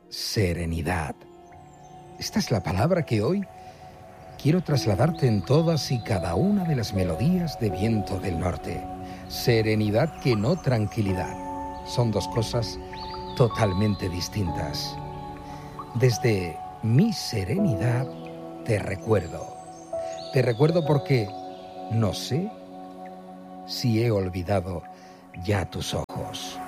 Serenidad. Esta es la palabra que hoy quiero trasladarte en todas y cada una de las melodías de Viento del Norte. Serenidad que no tranquilidad. Son dos cosas totalmente distintas. Desde mi serenidad te recuerdo. Te recuerdo porque no sé si he olvidado ya tus ojos.